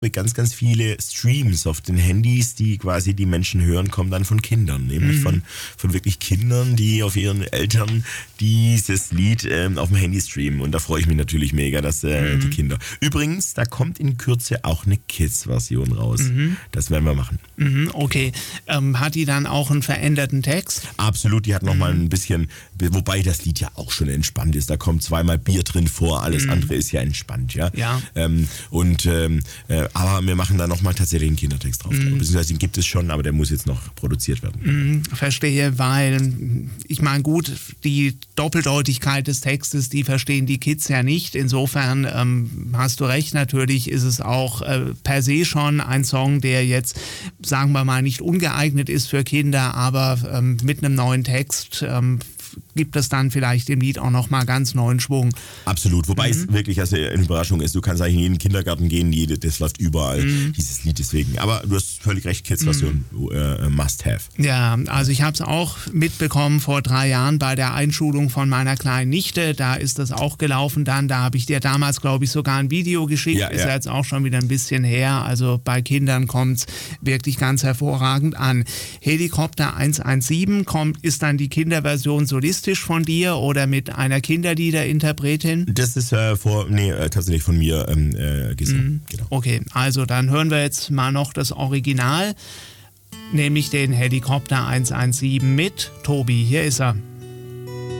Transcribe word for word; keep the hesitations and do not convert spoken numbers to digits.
Ganz, ganz viele Streams auf den Handys, die quasi die Menschen hören, kommen dann von Kindern. Nämlich mhm. von, von wirklich Kindern, die auf ihren Eltern dieses Lied ähm, auf dem Handy streamen. Und da freue ich mich natürlich mega, dass äh, mhm. die Kinder... Übrigens, da kommt in Kürze auch eine Kids-Version raus. Mhm. Das werden wir machen. Mhm, okay. Ähm, hat die dann auch einen veränderten Text? Absolut, die hat nochmal mhm. ein bisschen... Wobei das Lied ja auch schon entspannt ist. Da kommt zweimal Bier drin vor, alles mhm. andere ist ja entspannt. Ja. ja. Ähm, und... Ähm, äh, Aber wir machen da nochmal tatsächlich einen Kindertext drauf. Mm. Beziehungsweise den gibt es schon, aber der muss jetzt noch produziert werden. Mm, verstehe, weil ich meine, gut, die Doppeldeutigkeit des Textes, die verstehen die Kids ja nicht. Insofern ähm, hast du recht, natürlich ist es auch äh, per se schon ein Song, der jetzt, sagen wir mal, nicht ungeeignet ist für Kinder, aber ähm, mit einem neuen Text ähm, gibt es dann vielleicht dem Lied auch nochmal ganz neuen Schwung. Absolut, wobei mhm. es wirklich also eine Überraschung ist. Du kannst eigentlich in jeden Kindergarten gehen, jede, das läuft überall, mhm. dieses Lied deswegen. Aber du hast völlig recht, Kids-Version mhm. äh, must have. Ja, also ich habe es auch mitbekommen vor drei Jahren bei der Einschulung von meiner kleinen Nichte. Da ist das auch gelaufen dann. Da habe ich dir damals, glaube ich, sogar ein Video geschickt. Ja, ist ja jetzt auch schon wieder ein bisschen her. Also bei Kindern kommt es wirklich ganz hervorragend an. Helikopter eins eins sieben kommt, ist dann die Kinderversion solistisch von dir oder mit einer Kinderliederinterpretin? Das ist äh, vor, nee, äh, tatsächlich von mir ähm, äh, gesungen. Mhm. Genau. Okay, also dann hören wir jetzt mal noch das Original, nämlich den Helikopter eins eins sieben mit Tobi. Hier ist er.